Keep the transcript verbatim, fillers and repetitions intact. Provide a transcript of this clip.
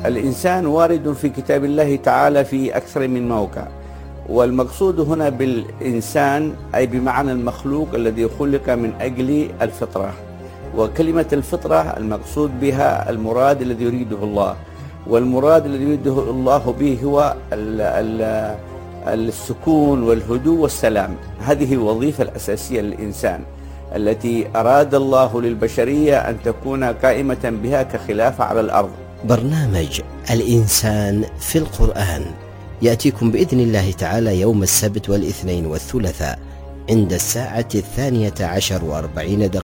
الإنسان وارد في كتاب الله تعالى في أكثر من موقع، والمقصود هنا بالإنسان أي بمعنى المخلوق الذي خلق من أجل الفطرة، وكلمة الفطرة المقصود بها المراد الذي يريده الله، والمراد الذي يريده الله به هو ال ال السكون والهدوء والسلام. هذه الوظيفة الأساسية للإنسان التي أراد الله للبشرية أن تكون قائمة بها كخلافة على الأرض. برنامج الإنسان في القرآن يأتيكم بإذن الله تعالى يوم السبت والاثنين والثلاثاء عند الساعة الثانية عشر وأربعين دقيقة